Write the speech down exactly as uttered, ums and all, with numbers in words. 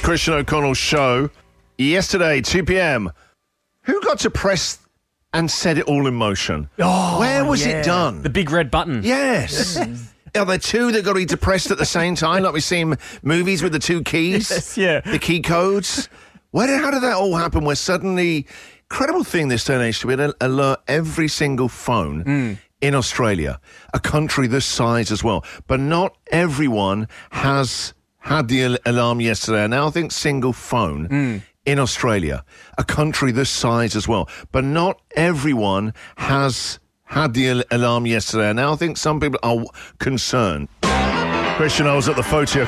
Christian O'Connell show. Yesterday, two p.m. Who got to press and set it all in motion? Oh, Where was yeah. it done? The big red button. Yes. Are there two that got to be depressed at the same time, like we see in movies with the two keys? Yes, yeah. The key codes? Where did, how did that all happen? Where suddenly, incredible thing this day and age to be able to alert every single phone mm. in Australia, a country this size as well. But not everyone has had the al- alarm yesterday. And now I think single phone mm. in Australia, a country this size as well. But not everyone has had the al- alarm yesterday. And now I think some people are concerned. Christian, I was at the photo